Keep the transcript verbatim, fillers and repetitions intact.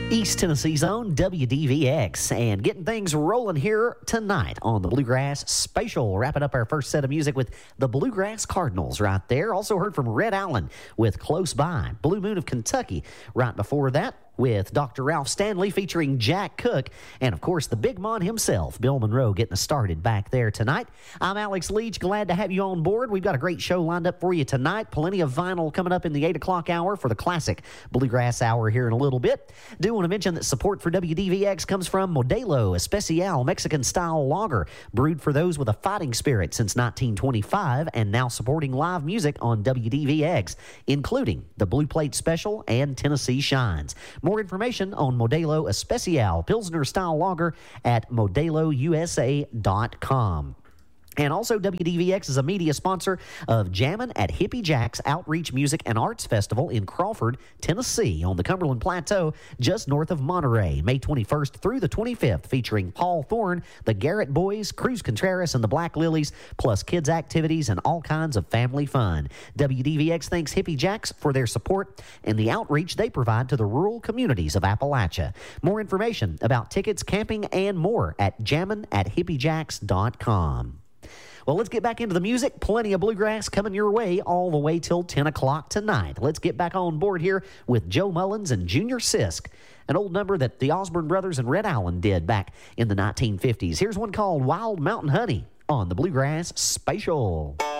East Tennessee's own W D V X, and getting things rolling here tonight on the Bluegrass Spatial. Wrapping up our first set of music with the Bluegrass Cardinals right there. Also heard from Red Allen with Close By. Blue Moon of Kentucky right before that with Doctor Ralph Stanley featuring Jack Cook. And, of course, the big man himself, Bill Monroe, getting us started back there tonight. I'm Alex Leach. Glad to have you on board. We've got a great show lined up for you tonight. Plenty of vinyl coming up in the eight o'clock hour for the classic Bluegrass Hour here in a little bit. Do want to mention that support for W D V X comes from Modelo Especial Mexican-style lager, brewed for those with a fighting spirit since nineteen twenty-five, and now supporting live music on W D V X, including the Blue Plate Special and Tennessee Shines. More information on Modelo Especial Pilsner-style lager at modelo u s a dot com. And also, W D V X is a media sponsor of Jammin' at Hippie Jack's Outreach Music and Arts Festival in Crawford, Tennessee, on the Cumberland Plateau, just north of Monterey, May twenty-first through the twenty-fifth, featuring Paul Thorne, the Garrett Boys, Cruz Contreras, and the Black Lilies, plus kids' activities and all kinds of family fun. W D V X thanks Hippie Jacks for their support and the outreach they provide to the rural communities of Appalachia. More information about tickets, camping, and more at jammin at hippie jacks dot com. Well, let's get back into the music. Plenty of bluegrass coming your way all the way till ten o'clock tonight. Let's get back on board here with Joe Mullins and Junior Sisk, an old number that the Osborne Brothers and Red Allen did back in the nineteen fifties. Here's one called Wild Mountain Honey on the Bluegrass Spatial.